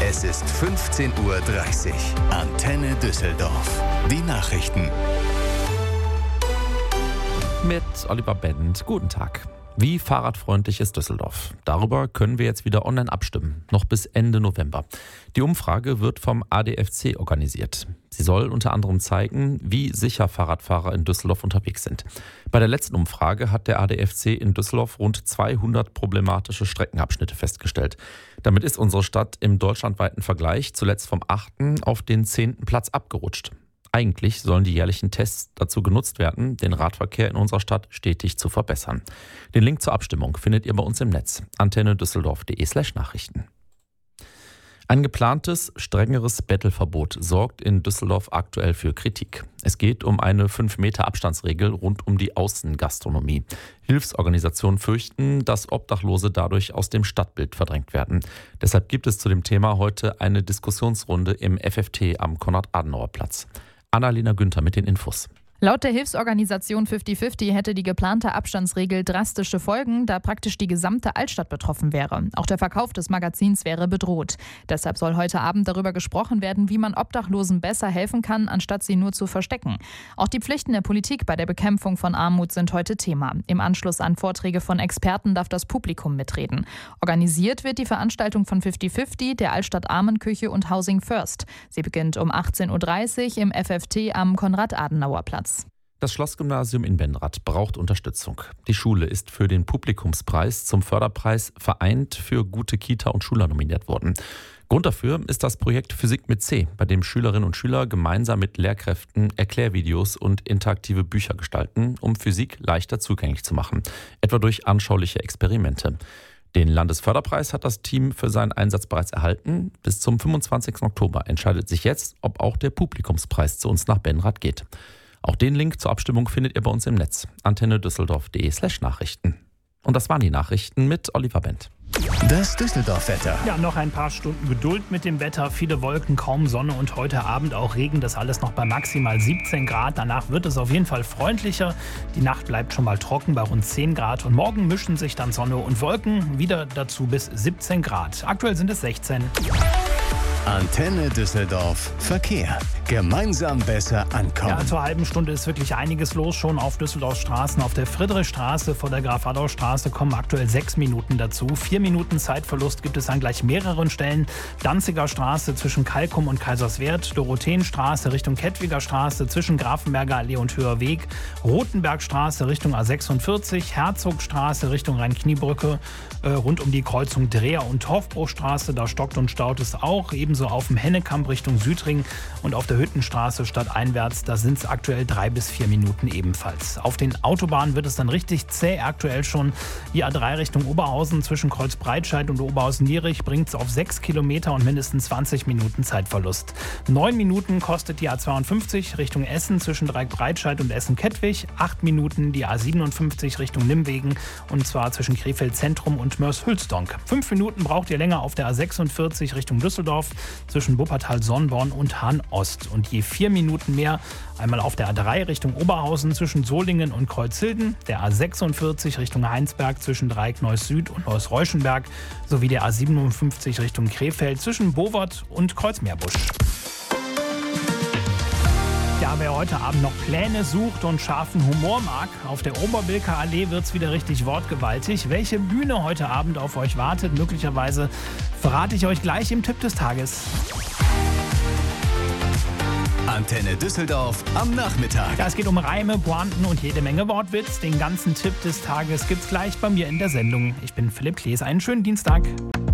Es ist 15:30 Uhr. Antenne Düsseldorf. Die Nachrichten. Mit Oliver Bend. Guten Tag. Wie fahrradfreundlich ist Düsseldorf? Darüber können wir jetzt wieder online abstimmen, noch bis Ende November. Die Umfrage wird vom ADFC organisiert. Sie soll unter anderem zeigen, wie sicher Fahrradfahrer in Düsseldorf unterwegs sind. Bei der letzten Umfrage hat der ADFC in Düsseldorf rund 200 problematische Streckenabschnitte festgestellt. Damit ist unsere Stadt im deutschlandweiten Vergleich zuletzt vom 8. auf den 10. Platz abgerutscht. Eigentlich sollen die jährlichen Tests dazu genutzt werden, den Radverkehr in unserer Stadt stetig zu verbessern. Den Link zur Abstimmung findet ihr bei uns im Netz. antennedüsseldorf.de/Nachrichten. Ein geplantes, strengeres Bettelverbot sorgt in Düsseldorf aktuell für Kritik. Es geht um eine 5-Meter-Abstandsregel rund um die Außengastronomie. Hilfsorganisationen fürchten, dass Obdachlose dadurch aus dem Stadtbild verdrängt werden. Deshalb gibt es zu dem Thema heute eine Diskussionsrunde im FFT am Konrad-Adenauer-Platz. Annalena Günther mit den Infos. Laut der Hilfsorganisation 50/50 hätte die geplante Abstandsregel drastische Folgen, da praktisch die gesamte Altstadt betroffen wäre. Auch der Verkauf des Magazins wäre bedroht. Deshalb soll heute Abend darüber gesprochen werden, wie man Obdachlosen besser helfen kann, anstatt sie nur zu verstecken. Auch die Pflichten der Politik bei der Bekämpfung von Armut sind heute Thema. Im Anschluss an Vorträge von Experten darf das Publikum mitreden. Organisiert wird die Veranstaltung von 50/50, der Altstadt Armenküche und Housing First. Sie beginnt um 18:30 Uhr im FFT am Konrad-Adenauer-Platz. Das Schlossgymnasium in Benrath braucht Unterstützung. Die Schule ist für den Publikumspreis zum Förderpreis Vereint für gute Kita und Schüler nominiert worden. Grund dafür ist das Projekt Physik mit C, bei dem Schülerinnen und Schüler gemeinsam mit Lehrkräften Erklärvideos und interaktive Bücher gestalten, um Physik leichter zugänglich zu machen, etwa durch anschauliche Experimente. Den Landesförderpreis hat das Team für seinen Einsatz bereits erhalten. Bis zum 25. Oktober entscheidet sich jetzt, ob auch der Publikumspreis zu uns nach Benrath geht. Auch den Link zur Abstimmung findet ihr bei uns im Netz. antennedüsseldorf.de/Nachrichten. Und das waren die Nachrichten mit Oliver Bend. Das Düsseldorf-Wetter. Ja, noch ein paar Stunden Geduld mit dem Wetter. Viele Wolken, kaum Sonne und heute Abend auch Regen. Das alles noch bei maximal 17 Grad. Danach wird es auf jeden Fall freundlicher. Die Nacht bleibt schon mal trocken bei rund 10 Grad. Und morgen mischen sich dann Sonne und Wolken wieder dazu bis 17 Grad. Aktuell sind es 16. Antenne Düsseldorf. Verkehr. Gemeinsam besser ankommen. Ja, zur halben Stunde ist wirklich einiges los schon auf Düsseldorfs Straßen. Auf der Friedrichstraße vor der Graf-Adolf-Straße kommen aktuell 6 Minuten dazu. 4 Minuten Zeitverlust gibt es an gleich mehreren Stellen. Danziger Straße zwischen Kalkum und Kaiserswerth, Dorotheenstraße Richtung Kettwiger Straße zwischen Grafenberger Allee und Höher Weg, Rothenbergstraße Richtung A46, Herzogstraße Richtung Rhein-Kniebrücke, rund um die Kreuzung Dreher- und Torfbruchstraße, da stockt und staut es auch. Ebenso auf dem Hennekamp Richtung Südring und auf der Hüttenstraße stadteinwärts, da sind es aktuell 3 bis 4 Minuten ebenfalls. Auf den Autobahnen wird es dann richtig zäh. Aktuell schon die A3 Richtung Oberhausen zwischen Kreuzbreitscheid und Oberhausen-Lierich bringt es auf 6 Kilometer und mindestens 20 Minuten Zeitverlust. 9 Minuten kostet die A52 Richtung Essen zwischen Dreieckbreitscheid und Essen-Kettwig. 8 Minuten die A57 Richtung Nimwegen und zwar zwischen Krefeld Zentrum und Mörs-Hülsdonk. 5 Minuten braucht ihr länger auf der A46 Richtung Düsseldorf zwischen Wuppertal-Sonnborn und Hahn-Ost. Und je 4 Minuten mehr einmal auf der A3 Richtung Oberhausen zwischen Solingen und Kreuzhilden, der A46 Richtung Heinsberg zwischen Dreieck-Neuss-Süd und Neuss-Reuschenberg sowie der A57 Richtung Krefeld zwischen Bovert und Kreuzmeerbusch. Ja, wer heute Abend noch Pläne sucht und scharfen Humor mag, auf der Oberbilker Allee wird es wieder richtig wortgewaltig. Welche Bühne heute Abend auf euch wartet, möglicherweise verrate ich euch gleich im Tipp des Tages. Antenne Düsseldorf am Nachmittag. Ja, es geht um Reime, Pointen und jede Menge Wortwitz. Den ganzen Tipp des Tages gibt's gleich bei mir in der Sendung. Ich bin Philipp Klees. Einen schönen Dienstag.